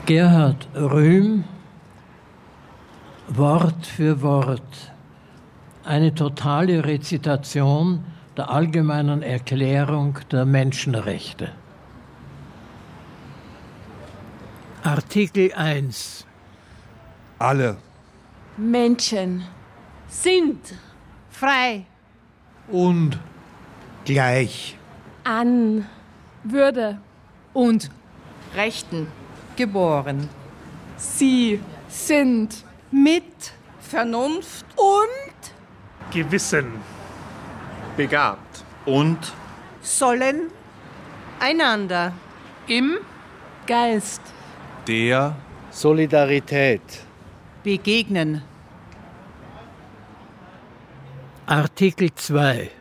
Gerhard Rühm, Wort für Wort. Eine totale Rezitation der Allgemeinen Erklärung der Menschenrechte. Artikel 1. Alle Menschen sind frei und gleich an Würde und Rechten geboren. Sie sind mit Vernunft und Gewissen begabt und sollen einander im Geist der Solidarität begegnen. Artikel 2.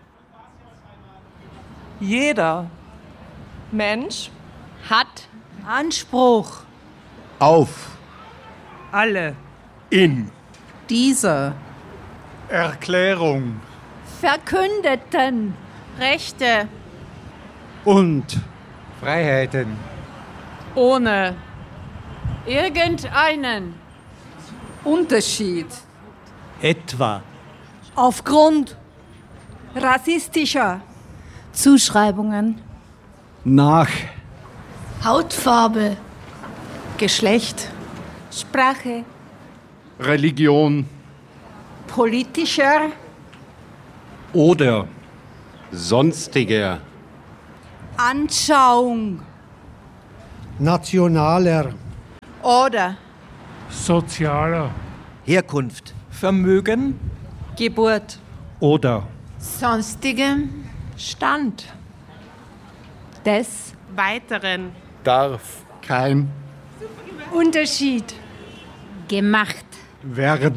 jeder Mensch Hat Anspruch auf alle in dieser Erklärung verkündeten Rechte und Freiheiten ohne irgendeinen Unterschied etwa aufgrund rassistischer Zuschreibungen, nach Hautfarbe, Geschlecht, Sprache, Religion politischer oder sonstiger Anschauung nationaler oder sozialer Herkunft, Vermögen, Geburt, oder sonstigem Stand des weiteren darf kein Unterschied gemacht. werden